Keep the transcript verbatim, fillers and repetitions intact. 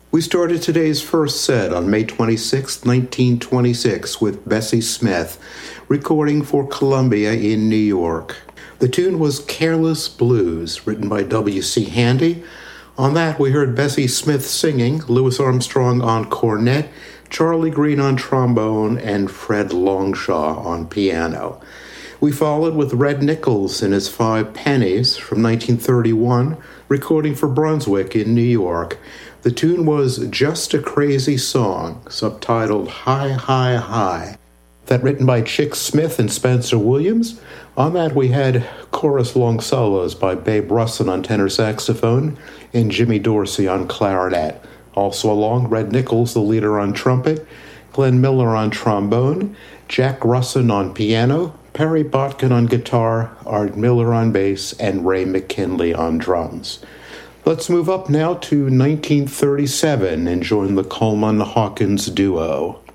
We started today's first set on May twenty-sixth, nineteen twenty-six with Bessie Smith, recording for Columbia in New York. The tune was Careless Blues, written by W C Handy. On that, we heard Bessie Smith singing, Louis Armstrong on cornet, Charlie Green on trombone, and Fred Longshaw on piano. We followed with Red Nichols and his Five Pennies from nineteen thirty-one, recording for Brunswick in New York. The tune was Just a Crazy Song, subtitled High, High, High. That written by Chick Smith and Spencer Williams. On that we had chorus long solos by Babe Russin on tenor saxophone and Jimmy Dorsey on clarinet. Also along, Red Nichols, the leader on trumpet, Glenn Miller on trombone, Jack Russin on piano, Perry Botkin on guitar, Art Miller on bass, and Ray McKinley on drums. Let's move up now to nineteen thirty-seven and join the Coleman Hawkins duo.